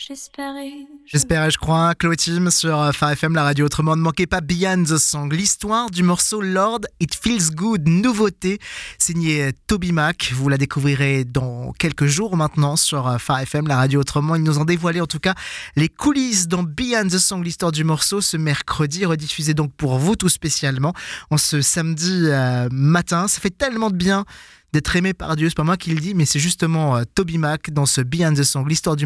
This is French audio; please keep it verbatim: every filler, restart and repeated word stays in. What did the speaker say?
J'espérais. J'espère et je crois, Clotim sur Phare F M, la radio autrement. Ne manquez pas Beyond the Song, l'histoire du morceau Lord It Feels Good, nouveauté, signé TobyMac. Vous la découvrirez dans quelques jours maintenant sur Phare F M, la radio autrement. Ils nous ont dévoilé en tout cas les coulisses dans Beyond the Song, l'histoire du morceau, ce mercredi, rediffusé donc pour vous tout spécialement, en ce samedi euh, matin. Ça fait tellement de bien d'être aimé par Dieu, c'est pas moi qui le dis, mais c'est justement euh, TobyMac dans ce Beyond the Song, l'histoire du